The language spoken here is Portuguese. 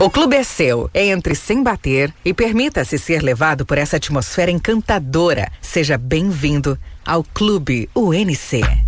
O clube é seu. Entre sem bater e permita-se ser levado por essa atmosfera encantadora. Seja bem-vindo ao Clube UNC.